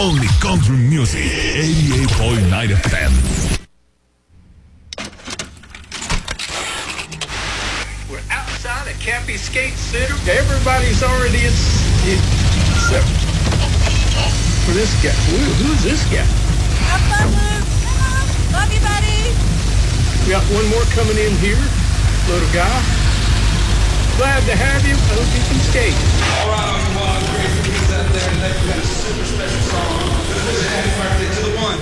Only country music. 88.9 FM. We're outside at Cappy Skate Center. Everybody's already except for this guy. Who's this guy? Have fun, Luke. Love you, buddy. We got one more coming in here. Little guy. Glad to have you. I hope you can skate. All right, all you wild great freaks out there, tonight we got a super special song.